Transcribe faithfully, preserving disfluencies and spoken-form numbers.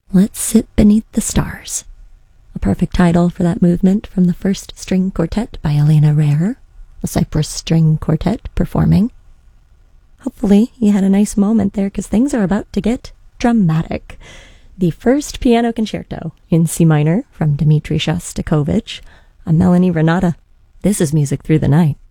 Let's Sit Beneath the Stars. A perfect title for that movement from the First String Quartet by Elena Rare, a Cyprus String Quartet performing. Hopefully you had a nice moment there, because things are about to get dramatic. The first piano concerto in C minor from Dmitri Shostakovich, a Melanie Renata. This is Music Through the Night.